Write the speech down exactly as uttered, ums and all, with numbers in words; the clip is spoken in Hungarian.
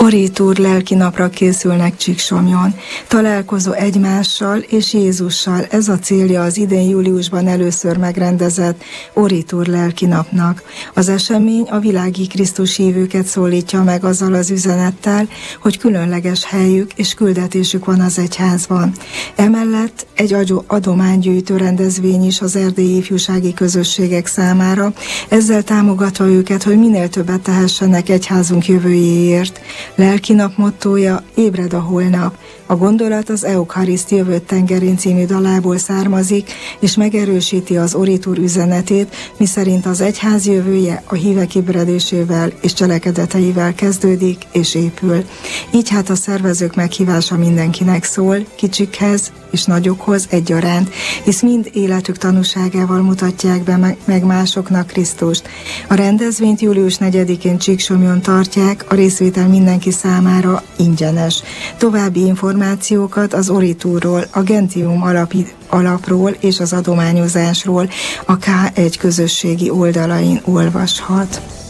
Orítúr lelki napra készülnek Csíksomjon. Találkozó egymással és Jézussal, ez a célja az idén júliusban először megrendezett Orítúr lelki napnak. Az esemény a világi Krisztus hívőket szólítja meg azzal az üzenettel, hogy különleges helyük és küldetésük van az egyházban. Emellett egy adománygyűjtő rendezvény is az erdélyi ifjúsági közösségek számára, ezzel támogatva őket, hogy minél többet tehessenek egyházunk jövőjéért. Lelki nap mottója: ébred a holnap. A gondolat az Euchariszt jövőt tengerén című dalából származik, és megerősíti az Orítúr üzenetét, miszerint az egyház jövője a hívek ébredésével és cselekedeteivel kezdődik és épül. Így hát a szervezők meghívása mindenkinek szól, kicsikhez és nagyokhoz egyaránt, hisz mind életük tanúságával mutatják be meg másoknak Krisztust. A rendezvényt július negyedikén Csíksomjon tartják, a részvétel mindenki számára ingyenes. További információkat az Orítúrról, a Gentium alapi, alapról és az adományozásról a ká egy közösségi oldalain olvashat.